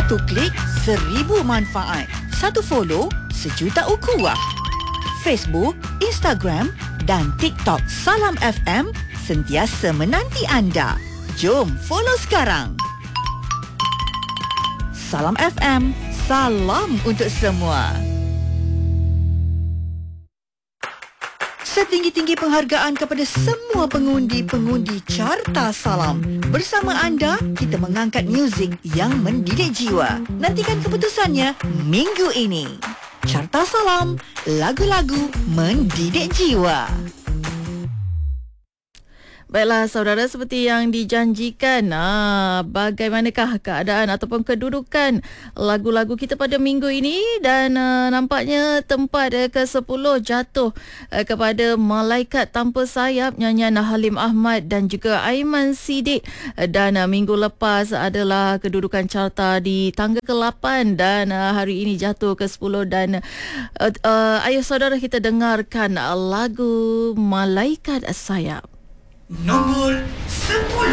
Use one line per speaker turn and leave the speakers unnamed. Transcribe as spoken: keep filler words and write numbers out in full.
Satu klik, seribu manfaat. Satu follow, sejuta ukhuwah. Facebook, Instagram dan TikTok Salam F M sentiasa menanti anda. Jom follow sekarang. Salam F M, salam untuk semua. Setinggi-tinggi penghargaan kepada semua pengundi-pengundi Carta Salam. Bersama anda, kita mengangkat muzik yang mendidik jiwa. Nantikan keputusannya minggu ini. Carta Salam, lagu-lagu mendidik jiwa.
Baiklah saudara, seperti yang dijanjikan, ah, bagaimanakah keadaan ataupun kedudukan lagu-lagu kita pada minggu ini, dan ah, nampaknya tempat eh, ke sepuluh jatuh eh, kepada Malaikat Tanpa Sayap nyanyian Halim Ahmad dan juga Aiman Siddiq, dan ah, minggu lepas adalah kedudukan carta di tangga ke lapan, dan ah, hari ini jatuh ke sepuluh. Dan uh, uh, ayo saudara, kita dengarkan lagu Malaikat Sayap.
Nombor sepuluh.